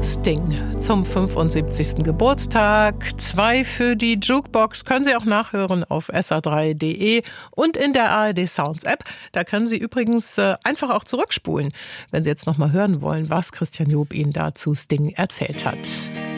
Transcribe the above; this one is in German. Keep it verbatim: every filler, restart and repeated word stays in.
Sting zum fünfundsiebzigsten Geburtstag. Zwei für die Jukebox können Sie auch nachhören auf S R drei Punkt de und in der A R D Sounds App. Da können Sie übrigens äh, einfach auch zurückspulen, wenn Sie jetzt noch mal hören wollen, was Christian Job Ihnen da zu Sting erzählt hat.